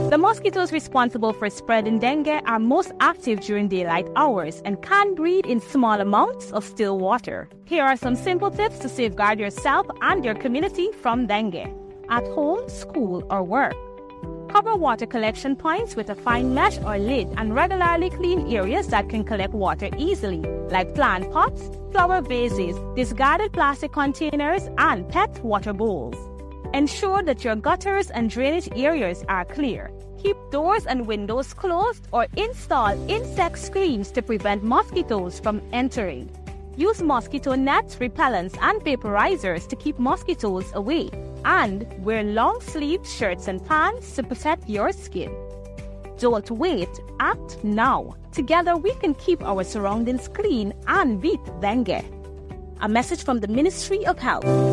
The mosquitoes responsible for spreading dengue are most active during daylight hours and can breed in small amounts of still water. Here are some simple tips to safeguard yourself and your community from dengue. At home, school, or work. Cover water collection points with a fine mesh or lid and regularly clean areas that can collect water easily, like plant pots, flower vases, discarded plastic containers, and pet water bowls. Ensure that your gutters and drainage areas are clear. Keep doors and windows closed or install insect screens to prevent mosquitoes from entering. Use mosquito nets, repellents, and vaporizers to keep mosquitoes away. And wear long-sleeved shirts and pants to protect your skin. Don't wait, act now. Together we can keep our surroundings clean and beat dengue. A message from the Ministry of Health.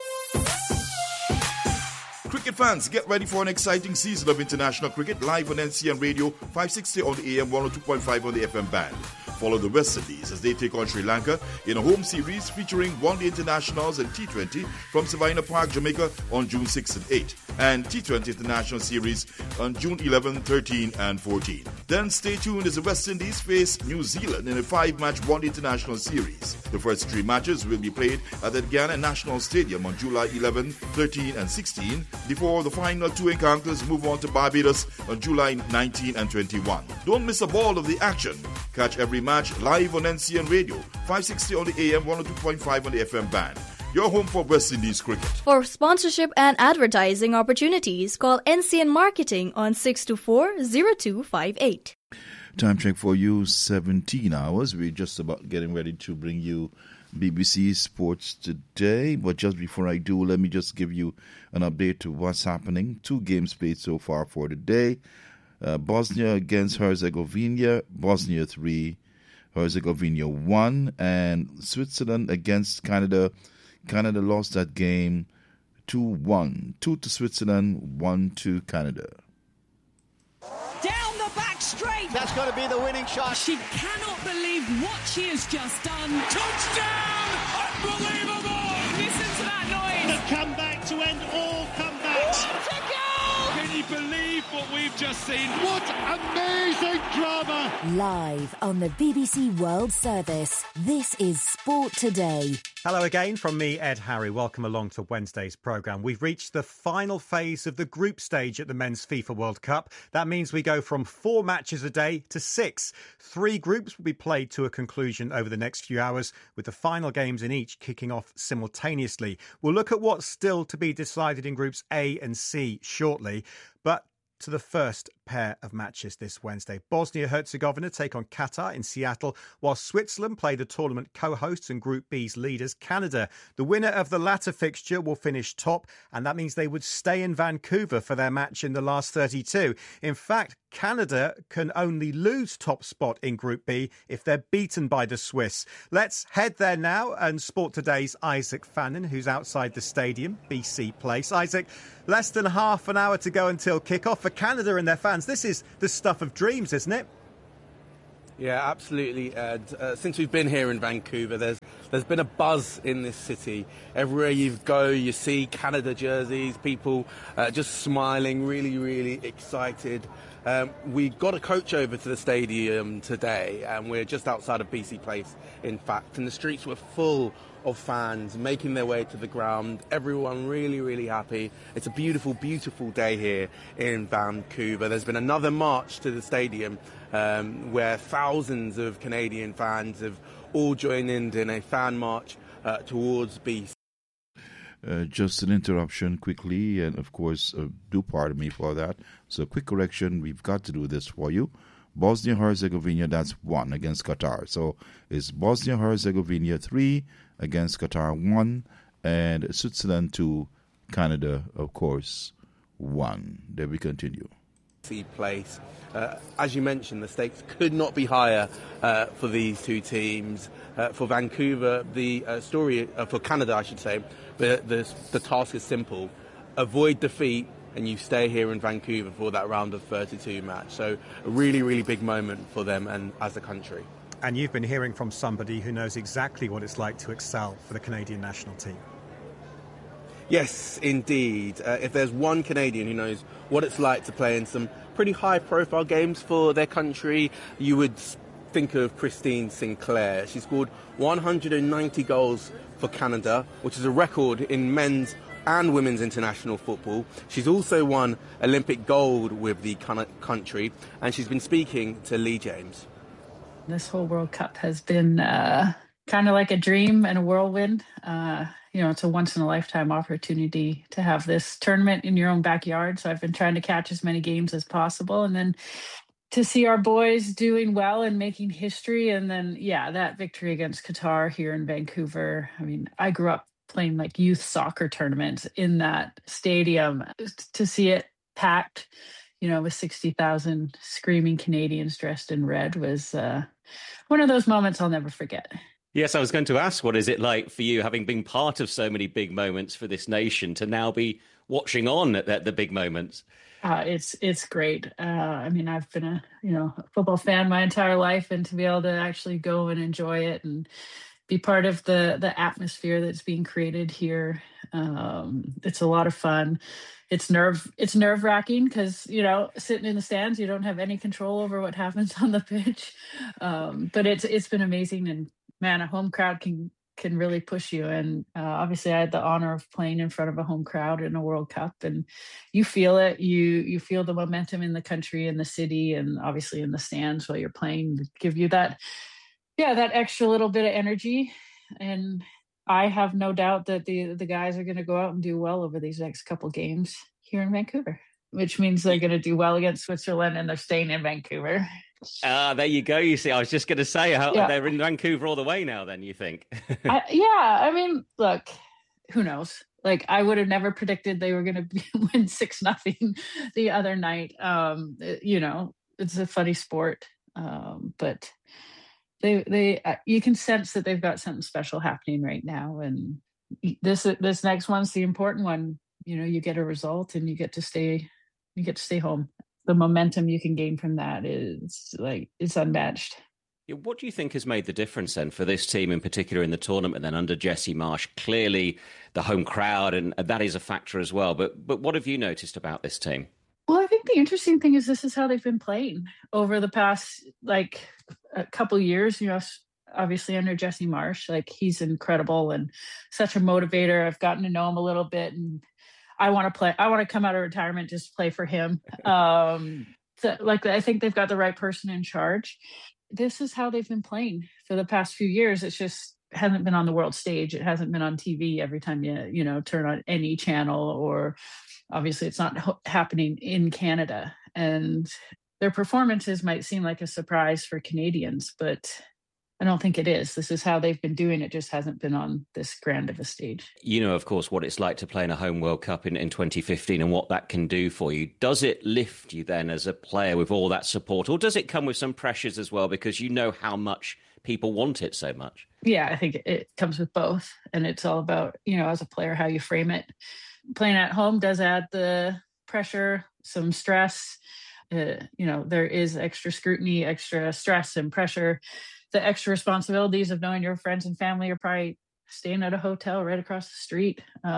Cricket fans, get ready for an exciting season of international cricket live on NCN Radio, 560 on the AM, 102.5 on the FM band. Follow the West Indies as they take on Sri Lanka in a home series featuring one-day internationals and T20 from Savannah Park, Jamaica on June 6 and 8, and T20 International Series on June 11, 13 and 14. Then stay tuned as the West Indies face New Zealand in a 5-match one-day international series. The first 3 matches will be played at the Ghana National Stadium on July 11, 13 and 16, before the final 2 encounters move on to Barbados on July 19 and 21. Don't miss a ball of the action. Catch every match live on NCN Radio, 560 on the AM, 102.5 on the FM band. Your home for West Indies cricket. For sponsorship and advertising opportunities, call NCN Marketing on 624-0258. Time check for you, 17 hours. We're just about getting ready to bring you BBC Sports Today. But just before I do, let me just give you an update to what's happening. 2 games played so far for the day. Bosnia against Herzegovina, Bosnia 3, Herzegovina 1, and Switzerland against Canada. Canada lost that game 2-1. 2 to Switzerland, 1 to Canada. Down the back straight. That's got to be the winning shot. She cannot believe what she has just done. Touchdown! Unbelievable! Listen to that noise. The comeback to end all comebacks. What a goal! Can you believe what we've just seen? What amazing drama! Live on the BBC World Service, this is Sport Today. Hello again from me, Ed Harry. Welcome along to Wednesday's programme. We've reached the final phase of the group stage at the Men's FIFA World Cup. That means we go from 4 matches a day to 6. 3 groups will be played to a conclusion over the next few hours, with the final games in each kicking off simultaneously. We'll look at what's still to be decided in groups A and C shortly, but to the first pair of matches this Wednesday. Bosnia-Herzegovina take on Qatar in Seattle, while Switzerland play the tournament co-hosts and Group B's leaders, Canada. The winner of the latter fixture will finish top, and that means they would stay in Vancouver for their match in the last 32. In fact, Canada can only lose top spot in Group B if they're beaten by the Swiss. Let's head there now and Sport Today's Isaac Fannin, who's outside the stadium, BC Place. Isaac, less than half an hour to go until kick-off for Canada and their fans. This is the stuff of dreams, isn't it? Yeah, absolutely, Ed. Since we've been here in Vancouver, there's been a buzz in this city. Everywhere you go, you see Canada jerseys, people just smiling, really, really excited. We got a coach over to the stadium today, and we're just outside of BC Place, in fact, and the streets were full of fans making their way to the ground. Everyone really, really happy. It's a beautiful, beautiful day here in Vancouver. There's been another march to the stadium where thousands of Canadian fans have all joined in a fan march towards BC. Just an interruption quickly, and of course, do pardon me for that. So, quick correction, we've got to do this for you. Bosnia-Herzegovina, that's 1 against Qatar. So, it's Bosnia-Herzegovina 3 against Qatar 1, and Switzerland 2, Canada, of course, 1. There we continue. Place. As you mentioned, the stakes could not be higher for these two teams. For Vancouver, the story, for Canada, I should say, the task is simple. Avoid defeat, and you stay here in Vancouver for that round of 32 match. So a really, really big moment for them and as a country. And you've been hearing from somebody who knows exactly what it's like to excel for the Canadian national team. Yes, indeed. If there's one Canadian who knows what it's like to play in some pretty high-profile games for their country, you would think of Christine Sinclair. She scored 190 goals for Canada, which is a record in men's and women's international football. She's also won Olympic gold with the country, and she's been speaking to Lee James. This whole World Cup has been kind of like a dream and a whirlwind. It's a once-in-a-lifetime opportunity to have this tournament in your own backyard. So I've been trying to catch as many games as possible. And then to see our boys doing well and making history. And then, that victory against Qatar here in Vancouver. I mean, I grew up playing like youth soccer tournaments in that stadium. To see it packed, with 60,000 screaming Canadians dressed in red was one of those moments I'll never forget. Yes, I was going to ask, what is it like for you, having been part of so many big moments for this nation, to now be watching on at the big moments? It's great. I've been a football fan my entire life, and to be able to actually go and enjoy it and be part of the atmosphere that's being created here, it's a lot of fun. It's nerve-wracking because, sitting in the stands, you don't have any control over what happens on the pitch. But it's been amazing, and man, a home crowd can really push you. And obviously I had the honor of playing in front of a home crowd in a World Cup, and you feel it. You feel the momentum in the country and the city, and obviously in the stands while you're playing, give you that extra little bit of energy. And I have no doubt that the guys are going to go out and do well over these next couple games here in Vancouver, which means they're going to do well against Switzerland, and they're staying in Vancouver. There you go. You see, I was just going to say, they're in Vancouver all the way now, then, you think? Look, who knows? Like, I would have never predicted they were going to win 6-0 the other night. It's a funny sport, but they you can sense that they've got something special happening right now. And this next one's the important one. You get a result and you get to stay home. The momentum you can gain from that it's unmatched. What do you think has made the difference then for this team in particular in the tournament then under Jesse Marsch? Clearly the home crowd, and that is a factor as well. But what have you noticed about this team? Well, I think the interesting thing is this is how they've been playing over the past a couple years, obviously under Jesse Marsch. Like, he's incredible and such a motivator. I've gotten to know him a little bit, and I want to play. I want to come out of retirement just to play for him. I think they've got the right person in charge. This is how they've been playing for the past few years. It's just hasn't been on the world stage. It hasn't been on TV every time you turn on any channel, or obviously it's not happening in Canada. And their performances might seem like a surprise for Canadians, but I don't think it is. This is how they've been doing it, just hasn't been on this grand of a stage. Of course, what it's like to play in a home World Cup in 2015 and what that can do for you. Does it lift you then as a player with all that support, or does it come with some pressures as well because you know how much people want it so much? Yeah, I think it comes with both. And it's all about, as a player, how you frame it. Playing at home does add the pressure, some stress. There is extra scrutiny, extra stress and pressure. The extra responsibilities of knowing your friends and family are probably staying at a hotel right across the street.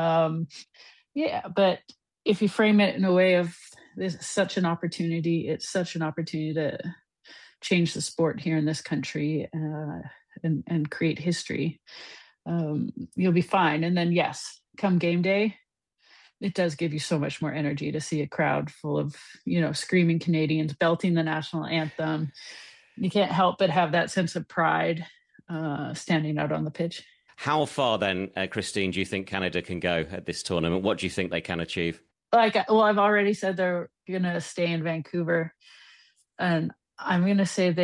But if you frame it in a way of this is such an opportunity, it's such an opportunity to change the sport here in this country and create history, you'll be fine. And then, yes, come game day, it does give you so much more energy to see a crowd full of, screaming Canadians belting the national anthem. You can't help but have that sense of pride standing out on the pitch. How far then, Christine, do you think Canada can go at this tournament? What do you think they can achieve? I've already said they're going to stay in Vancouver. And I'm going to say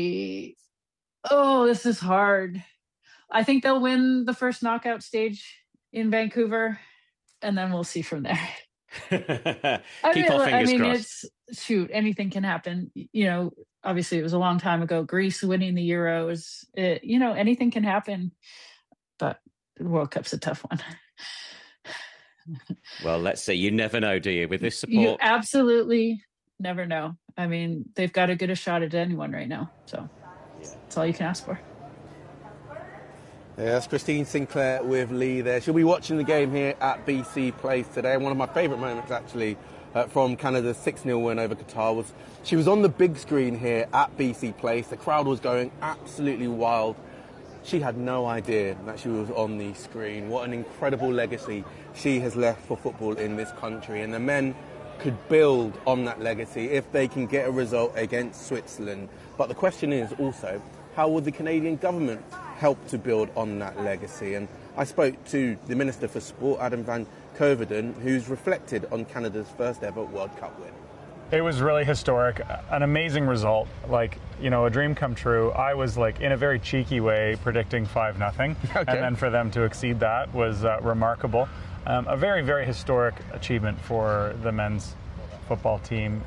this is hard. I think they'll win the first knockout stage in Vancouver, and then we'll see from there. Keep our fingers crossed. Anything can happen. Obviously it was a long time ago. Greece winning the Euros, anything can happen. But the World Cup's a tough one. Well, let's see. You never know, do you? With this support, you absolutely never know. I mean, they've got as good a shot at anyone right now. So that's all you can ask for. Yeah, that's Christine Sinclair with Lee there. She'll be watching the game here at BC Place today. One of my favourite moments, actually, from Canada's 6-0 win over Qatar was she was on the big screen here at BC Place. The crowd was going absolutely wild. She had no idea that she was on the screen. What an incredible legacy she has left for football in this country. And the men could build on that legacy if they can get a result against Switzerland. But the question is also, how will the Canadian government help to build on that legacy? And I spoke to the Minister for Sport, Adam Van Koeverden, who's reflected on Canada's first ever World Cup win. It was really historic, an amazing result, a dream come true. I was in a very cheeky way predicting 5-0, and then for them to exceed that was remarkable. A very, very historic achievement for the men's football team.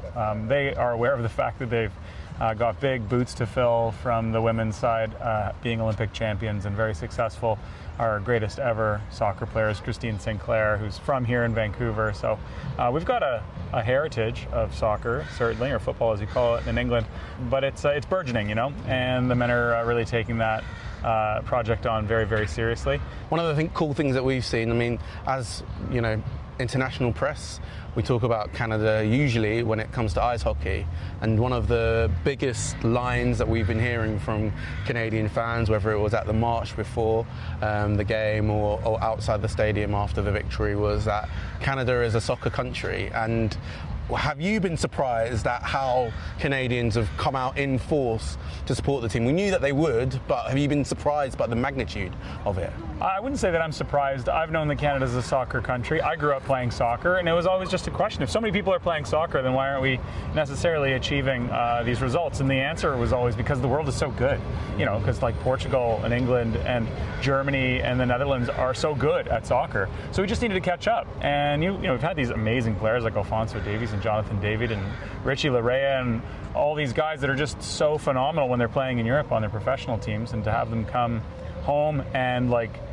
They are aware of the fact that they've got big boots to fill from the women's side, being Olympic champions and very successful. Our greatest ever soccer player is Christine Sinclair, who's from here in Vancouver. So we've got a heritage of soccer, certainly, or football as you call it in England, but it's burgeoning, and the men are really taking that project on very, very seriously. One of the cool things that we've seen, as international press, we talk about Canada usually when it comes to ice hockey, and one of the biggest lines that we've been hearing from Canadian fans, whether it was at the march before the game or outside the stadium after the victory, was that Canada is a soccer country. And have you been surprised at how Canadians have come out in force to support the team? We knew that they would, but have you been surprised by the magnitude of it? I wouldn't say that I'm surprised. I've known that Canada's a soccer country. I grew up playing soccer, and it was always just a question. If so many people are playing soccer, then why aren't we necessarily achieving these results? And the answer was always because the world is so good. Because Portugal and England and Germany and the Netherlands are so good at soccer. So we just needed to catch up. And we've had these amazing players like Alphonso Davies and Jonathan David and Richie Larea and all these guys that are just so phenomenal when they're playing in Europe on their professional teams, and to have them come home and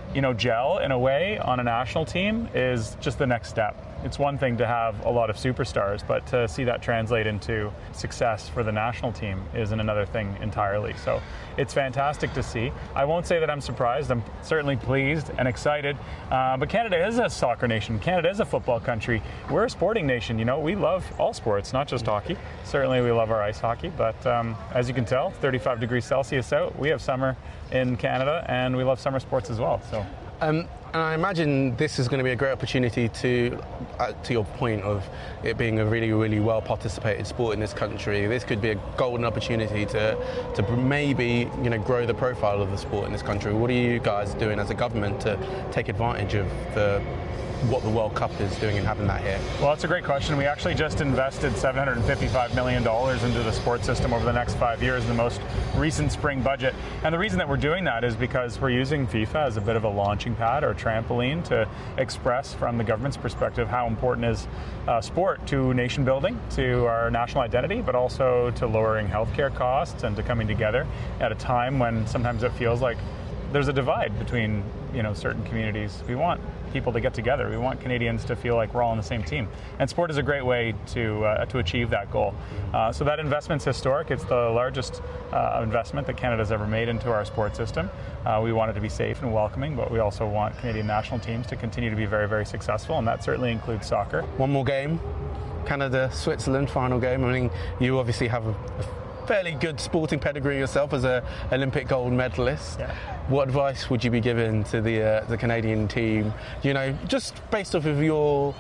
gel in a way on a national team is just the next step. It's one thing to have a lot of superstars, but to see that translate into success for the national team is another thing entirely. So it's fantastic to see. I won't say that I'm surprised. I'm certainly pleased and excited. But Canada is a soccer nation. Canada is a football country. We're a sporting nation. We love all sports, not just hockey. Certainly we love our ice hockey, but as you can tell, 35 degrees Celsius out. We have summer in Canada, and we love summer sports as well. So. And I imagine this is going to be a great opportunity to your point of it being a really, really well participated sport in this country. This could be a golden opportunity to maybe grow the profile of the sport in this country. What are you guys doing as a government to take advantage of what the World Cup is doing and having that here? Well, it's a great question. We actually just invested $755 million into the sports system over the next 5 years in the most recent spring budget. And the reason that we're doing that is because we're using FIFA as a bit of a launching pad or trampoline to express from the government's perspective how important is sport to nation building, to our national identity, but also to lowering healthcare costs and to coming together at a time when sometimes it feels like there's a divide between certain communities. We want people to get together. We want Canadians to feel like we're all on the same team. And sport is a great way to achieve that goal. So that investment's historic. It's the largest investment that Canada's ever made into our sports system. We want it to be safe and welcoming, but we also want Canadian national teams to continue to be very, very successful, and that certainly includes soccer. One more game, Canada-Switzerland final game. You obviously have a fairly good sporting pedigree yourself as an Olympic gold medalist. Yeah. What advice would you be giving to the Canadian team, just based off of your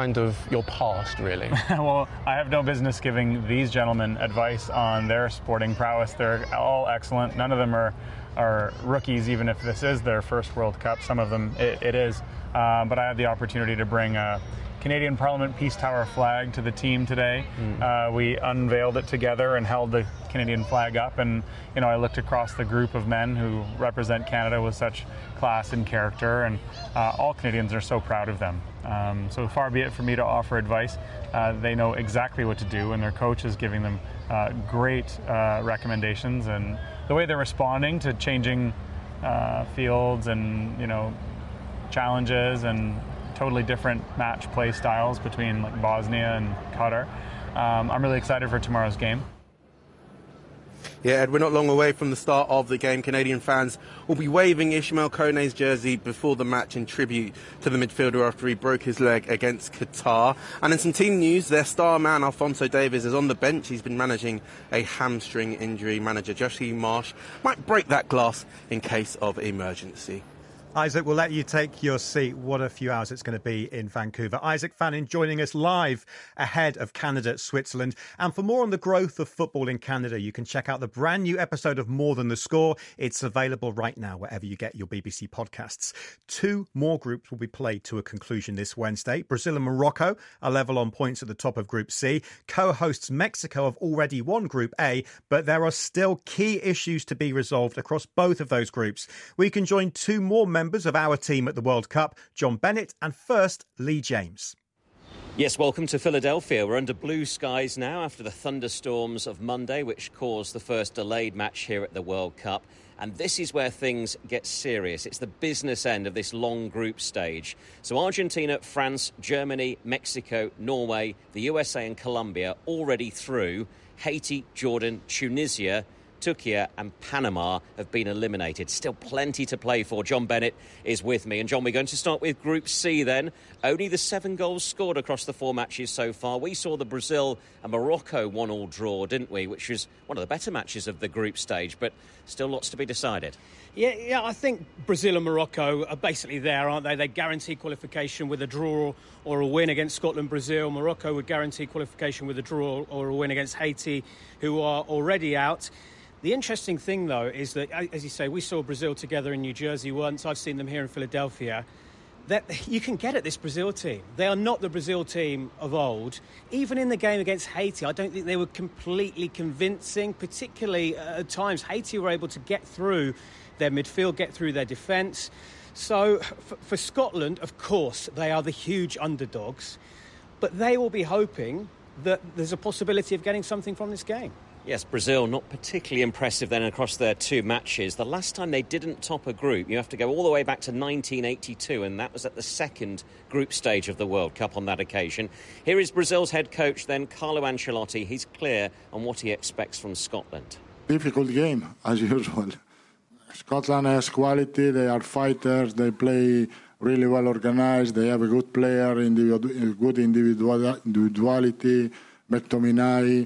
past, really? Well, I have no business giving these gentlemen advice on their sporting prowess. They're all excellent. None of them are rookies, even if this is their first World Cup. Some of them it is. But I had the opportunity to bring a Canadian Parliament Peace Tower flag to the team today. We unveiled it together and held the Canadian flag up, and I looked across the group of men who represent Canada with such class and character, and all Canadians are so proud of them. So far be it for me to offer advice. They know exactly what to do, and their coach is giving them great recommendations, and the way they're responding to changing fields and challenges and totally different match play styles between Bosnia and Qatar. I'm really excited for tomorrow's game. Yeah, Ed, we're not long away from the start of the game. Canadian fans will be waving Ishmael Kone's jersey before the match in tribute to the midfielder after he broke his leg against Qatar. And in some team news, their star man, Alphonso Davies, is on the bench. He's been managing a hamstring injury. Manager Jesse Marsh might break that glass in case of emergency. Isaac, we'll let you take your seat. What a few hours it's going to be in Vancouver. Isaac Fannin joining us live ahead of Canada-Switzerland. And for more on the growth of football in Canada, you can check out the brand new episode of More Than the Score. It's available right now wherever you get your BBC podcasts. 2 more groups will be played to a conclusion this Wednesday. Brazil and Morocco are level on points at the top of Group C. Co-hosts Mexico have already won Group A, but there are still key issues to be resolved across both of those groups. We can join 2 more members of our team at the World Cup, John Bennett and first Lee James. Yes, welcome to Philadelphia. We're under blue skies now after the thunderstorms of Monday, which caused the first delayed match here at the World Cup. And this is where things get serious. It's the business end of this long group stage. So Argentina, France, Germany, Mexico, Norway, the USA and Colombia already through. Haiti, Jordan, Tunisia, Turkey and Panama have been eliminated. Still plenty to play for. John Bennett is with me. And John, we're going to start with Group C then. Only the 7 goals scored across the 4 matches so far. We saw the Brazil and Morocco 1-1 draw, didn't we? Which was one of the better matches of the group stage, but still lots to be decided. Yeah, I think Brazil and Morocco are basically there, aren't they? They guarantee qualification with a draw or a win against Scotland. Brazil, Morocco would guarantee qualification with a draw or a win against Haiti, who are already out. The interesting thing, though, is that, as you say, we saw Brazil together in New Jersey once. I've seen them here in Philadelphia. That you can get at this Brazil team. They are not the Brazil team of old. Even in the game against Haiti, I don't think they were completely convincing, particularly at times. Haiti were able to get through their midfield, get through their defence. So for Scotland, of course, they are the huge underdogs. But they will be hoping that there's a possibility of getting something from this game. Yes, Brazil not particularly impressive then across their 2 matches. The last time they didn't top a group, you have to go all the way back to 1982, and that was at the 2nd group stage of the World Cup on that occasion. Here is Brazil's head coach then, Carlo Ancelotti. He's clear on what he expects from Scotland. Difficult game, as usual. Scotland has quality, they are fighters, they play really well organised, they have a good player, good individuality, McTominay,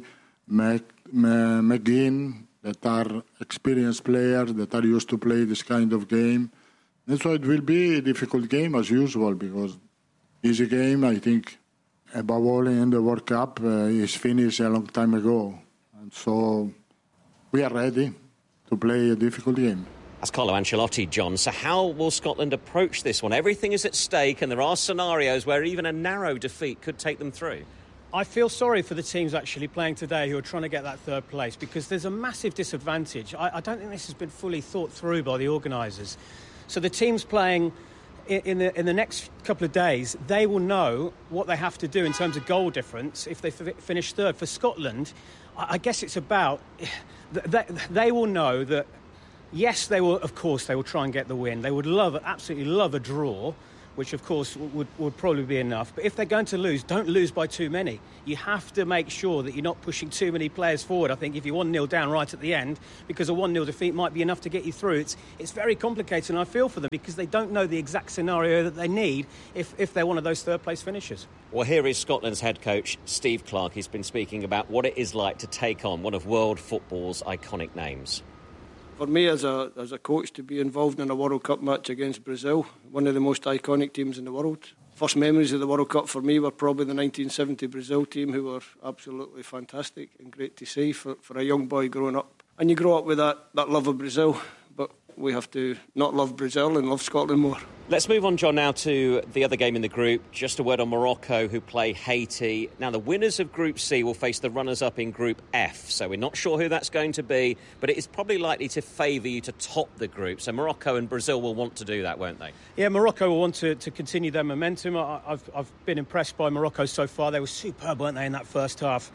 McGinn, that are experienced players that are used to play this kind of game. That's why it will be a difficult game as usual, because easy game, I think, above all in the World Cup, is finished a long time ago. And so we are ready to play a difficult game. That's Carlo Ancelotti, John. So how will Scotland approach this one? Everything is at stake and there are scenarios where even a narrow defeat could take them through. I feel sorry for the teams actually playing today who are trying to get that 3rd place, because there's a massive disadvantage. I don't think this has been fully thought through by the organisers. So the teams playing in the next couple of days, they will know what they have to do in terms of goal difference if they finish 3rd. For Scotland, I guess it's about... They will know that, yes, they will try and get the win. They would absolutely love a draw, which of course would probably be enough. But if they're going to lose, don't lose by too many. You have to make sure that you're not pushing too many players forward. I think if you're 1-0 down right at the end, because a 1-0 defeat might be enough to get you through, it's very complicated, and I feel for them because they don't know the exact scenario that they need if they're one of those 3rd place finishers. Well, here is Scotland's head coach, Steve Clarke. He's been speaking about what it is like to take on one of world football's iconic names. For me as a coach to be involved in a World Cup match against Brazil, one of the most iconic teams in the world. First memories of the World Cup for me were probably the 1970 Brazil team, who were absolutely fantastic and great to see for a young boy growing up. And you grow up with that love of Brazil, but we have to not love Brazil and love Scotland more. Let's move on, John, now to the other game in the group. Just a word on Morocco, who play Haiti. Now, the winners of Group C will face the runners-up in Group F, so we're not sure who that's going to be, but it is probably likely to favour you to top the group. So Morocco and Brazil will want to do that, won't they? Yeah, Morocco will want to continue their momentum. I've been impressed by Morocco so far. They were superb, weren't they, in that first half?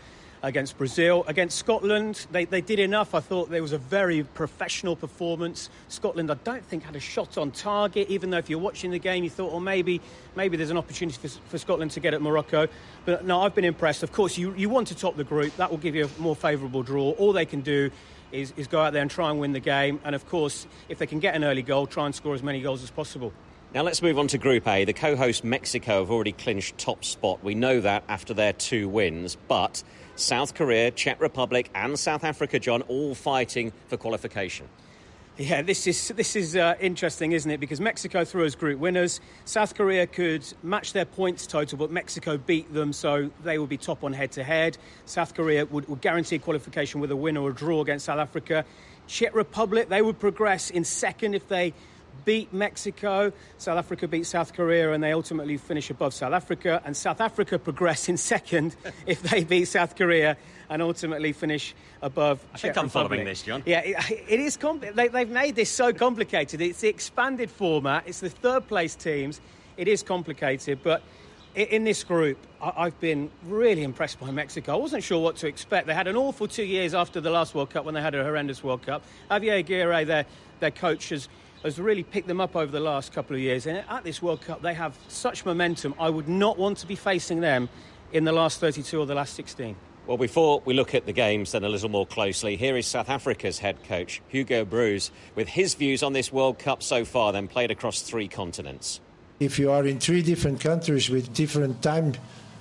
against Brazil. Against Scotland, they did enough. I thought there was a very professional performance. Scotland, I don't think, had a shot on target, even though if you're watching the game, you thought, maybe there's an opportunity for Scotland to get at Morocco. But no, I've been impressed. Of course, you want to top the group. That will give you a more favourable draw. All they can do is go out there and try and win the game. And, of course, if they can get an early goal, try and score as many goals as possible. Now let's move on to Group A. The co-host Mexico have already clinched top spot. We know that after their 2 wins, but South Korea, Czech Republic and South Africa, John, all fighting for qualification. Yeah, this is interesting, isn't it? Because Mexico through as group winners. South Korea could match their points total, but Mexico beat them, so they will be top on head-to-head. South Korea would guarantee qualification with a win or a draw against South Africa. Czech Republic, they would progress in second if they beat Mexico. South Africa beat South Korea and they ultimately finish above South Africa. And South Africa progress in second if they beat South Korea and ultimately finish above Czech Republic. I think I'm following this, John. Yeah, it is. They've made this so complicated. It's the expanded format. It's the third place teams. It is complicated, but in this group, I've been really impressed by Mexico. I wasn't sure what to expect. They had an awful 2 years after the last World Cup when they had a horrendous World Cup. Javier Aguirre, their coach, has really picked them up over the last couple of years. And at this World Cup, they have such momentum. I would not want to be facing them in the last 32 or the last 16. Well, before we look at the games then a little more closely, here is South Africa's head coach, Hugo Broos, with his views on this World Cup so far, then played across 3 continents. If you are in 3 different countries with different times,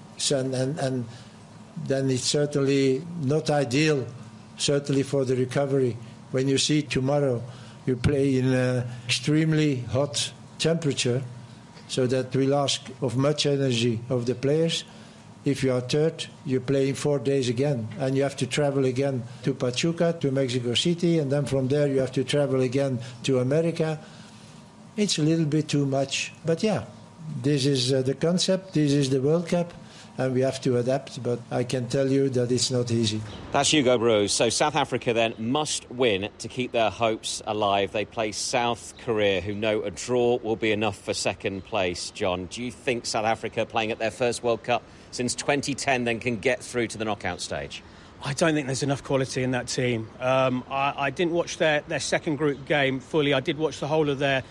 and then it's certainly not ideal, certainly for the recovery. When you see tomorrow, you play in an extremely hot temperature, so that will ask of much energy of the players. If you are third, you play in 4 days again, and you have to travel again to Pachuca, to Mexico City, and then from there you have to travel again to America. It's a little bit too much, but yeah, this is the concept, this is the World Cup, and we have to adapt, but I can tell you that it's not easy. That's Hugo Broos. So South Africa then must win to keep their hopes alive. They play South Korea, who know a draw will be enough for second place. John, do you think South Africa, playing at their first World Cup since 2010, then can get through to the knockout stage? I don't think there's enough quality in that team. I didn't watch their second group game fully. I did watch the whole of their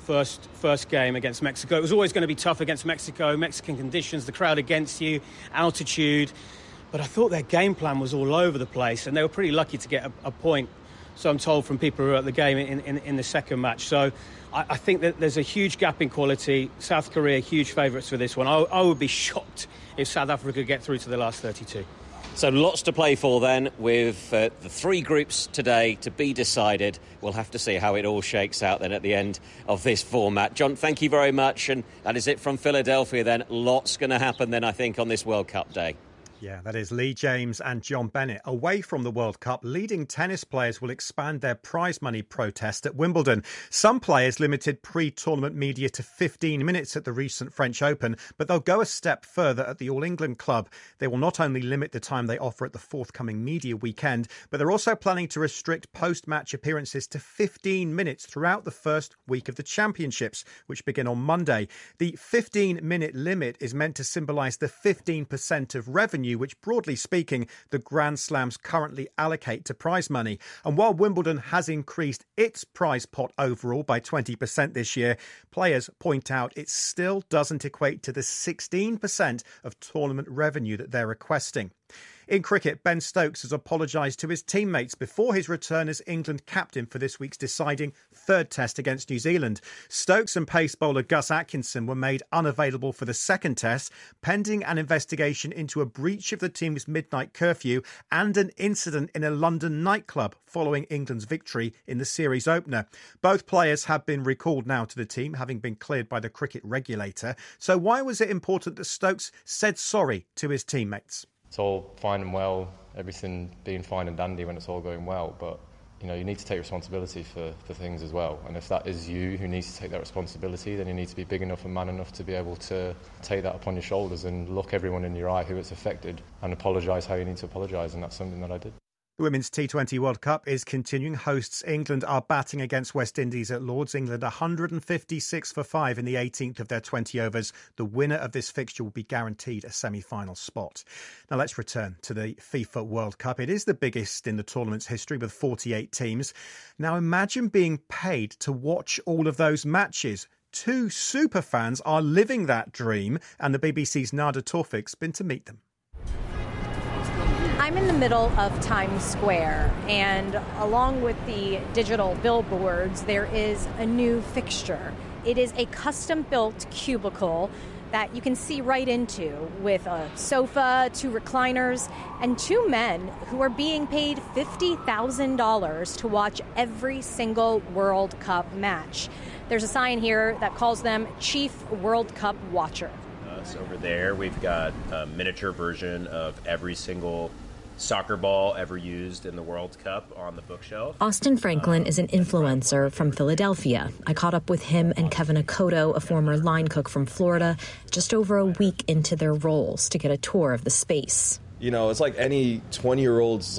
first game against Mexico. It was always going to be tough against Mexico, Mexican conditions, the crowd against you, altitude. But I thought their game plan was all over the place, and they were pretty lucky to get a point, so I'm told from people who were at the game in the second match. So I think that there's a huge gap in quality. South Korea, huge favourites for this one. I would be shocked if South Africa get through to the last 32. So lots to play for then, with the 3 groups today to be decided. We'll have to see how it all shakes out then at the end of this format. John, thank you very much. And that is it from Philadelphia then. Lots going to happen then, I think, on this World Cup day. Yeah, that is Lee James and John Bennett. Away from the World Cup, leading tennis players will expand their prize money protest at Wimbledon. Some players limited pre-tournament media to 15 minutes at the recent French Open, but they'll go a step further at the All England Club. They will not only limit the time they offer at the forthcoming media weekend, but they're also planning to restrict post-match appearances to 15 minutes throughout the first week of the championships, which begin on Monday. The 15-minute limit is meant to symbolise the 15% of revenue which, broadly speaking, the Grand Slams currently allocate to prize money. And while Wimbledon has increased its prize pot overall by 20% this year, players point out it still doesn't equate to the 16% of tournament revenue that they're requesting. In cricket, Ben Stokes has apologised to his teammates before his return as England captain for this week's deciding third test against New Zealand. Stokes and pace bowler Gus Atkinson were made unavailable for the second test, pending an investigation into a breach of the team's midnight curfew and an incident in a London nightclub following England's victory in the series opener. Both players have been recalled now to the team, having been cleared by the cricket regulator. So why was it important that Stokes said sorry to his teammates? It's all fine and well, everything being fine and dandy when it's all going well, but you need to take responsibility for things as well. And if that is you who needs to take that responsibility, then you need to be big enough and man enough to be able to take that upon your shoulders and look everyone in your eye who it's affected and apologise how you need to apologise, and that's something that I did. The Women's T20 World Cup is continuing. Hosts England are batting against West Indies at Lords. England 156 for 5 in the 18th of their 20 overs. The winner of this fixture will be guaranteed a semi-final spot. Now let's return to the FIFA World Cup. It is the biggest in the tournament's history with 48 teams. Now imagine being paid to watch all of those matches. 2 super fans are living that dream, and the BBC's Nada Tawfik's been to meet them. I'm in the middle of Times Square, and along with the digital billboards, there is a new fixture. It is a custom-built cubicle that you can see right into, with a sofa, 2 recliners, and 2 men who are being paid $50,000 to watch every single World Cup match. There's a sign here that calls them Chief World Cup Watcher. Over there, we've got a miniature version of every single soccer ball ever used in the World Cup on the bookshelf. Austin Franklin is an influencer from Philadelphia. I caught up with him and Kevin Akoto, a former line cook from Florida, just over a week into their roles to get a tour of the space. You know, it's like any 20-year-old's,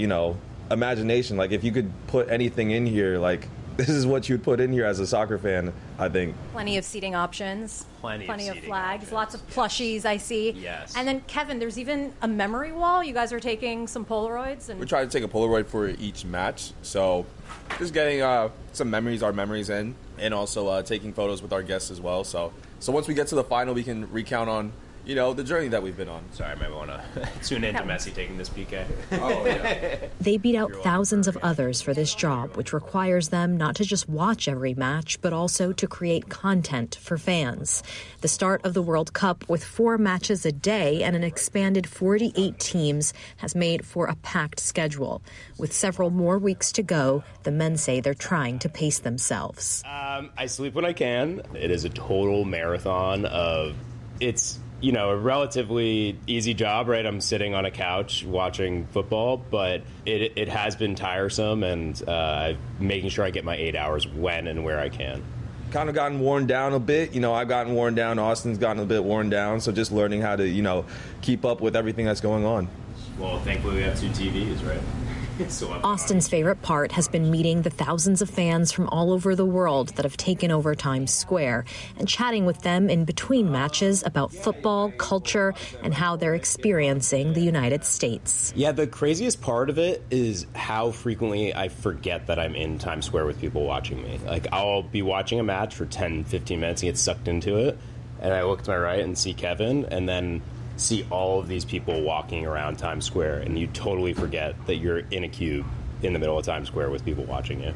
imagination. Like, if you could put anything in here, this is what you'd put in here as a soccer fan, I think. Plenty of seating options. Plenty of flags. Options. Lots of plushies, I see. Yes. And then, Kevin, there's even a memory wall. You guys are taking some Polaroids. We're trying to take a Polaroid for each match. So just getting our memories in, and also taking photos with our guests as well. So once we get to the final, we can recount on the journey that we've been on. Sorry, I might want to tune into Messi taking this PK. Oh, yeah. They beat out thousands of others for this job, which requires them not to just watch every match, but also to create content for fans. The start of the World Cup with 4 matches a day and an expanded 48 teams has made for a packed schedule. With several more weeks to go, the men say they're trying to pace themselves. I sleep when I can. It is a total marathon of... It's a relatively easy job, right? I'm sitting on a couch watching football, but it has been tiresome, and I'm making sure I get my 8 hours when and where I can. Kind of gotten worn down a bit. I've gotten worn down. Austin's gotten a bit worn down. So just learning how to, keep up with everything that's going on. Well, thankfully we have 2 TVs, right? Austin's favorite part has been meeting the thousands of fans from all over the world that have taken over Times Square and chatting with them in between matches about football, culture, and how they're experiencing the United States. Yeah, the craziest part of it is how frequently I forget that I'm in Times Square with people watching me. I'll be watching a match for 10, 15 minutes and get sucked into it, and I look to my right and see Kevin, and then see all of these people walking around Times Square, and you totally forget that you're in a cube in the middle of Times Square with people watching you.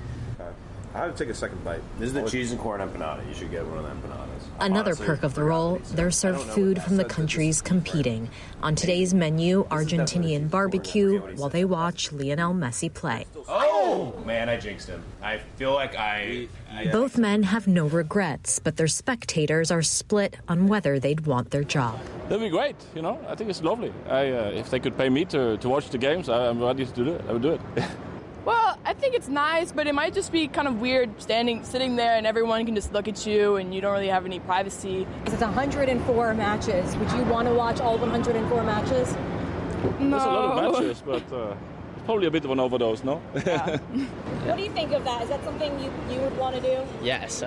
I have to take a second bite. This is the cheese and corn empanada. You should get one of the empanadas. Another perk of the role, they're served food from the countries competing. On today's menu, Argentinian barbecue, while they watch Lionel Messi play. Oh, man, I jinxed him. I feel like Both men have no regrets, but their spectators are split on whether they'd want their job. That'd be great, I think it's lovely. If they could pay me to watch the games, I'm ready to do it. I would do it. Well, I think it's nice, but it might just be kind of weird sitting there and everyone can just look at you and you don't really have any privacy. It's 104 matches. Would you want to watch all 104 matches? No. There's a lot of matches, but it's probably a bit of an overdose, no? Yeah. What do you think of that? Is that something you would want to do? Yes.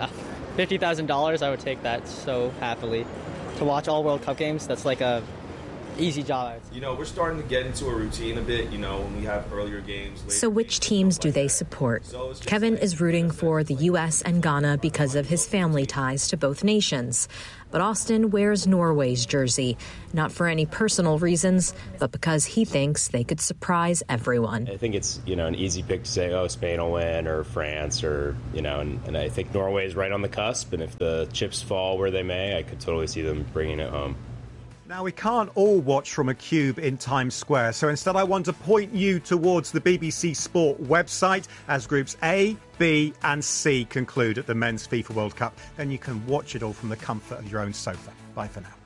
$50,000, I would take that so happily. To watch all World Cup games, that's like a easy job. We're starting to get into a routine a bit, when we have earlier games. So which teams do they support? Kevin is rooting for the U.S. and Ghana because of his family ties to both nations. But Austin wears Norway's jersey, not for any personal reasons, but because he thinks they could surprise everyone. I think it's, an easy pick to say, Spain will win, or France, or, and I think Norway is right on the cusp, and if the chips fall where they may, I could totally see them bringing it home. Now, we can't all watch from a cube in Times Square, so instead I want to point you towards the BBC Sport website as Groups A, B and C conclude at the Men's FIFA World Cup. Then you can watch it all from the comfort of your own sofa. Bye for now.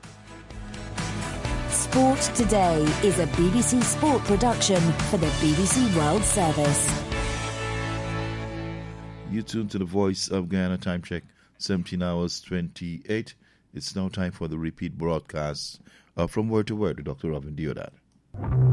Sport Today is a BBC Sport production for the BBC World Service. You tune to the Voice of Guyana. Time check, 17 hours 28. It's now time for the repeat broadcast from Word to Word with Dr. Robin Deodat.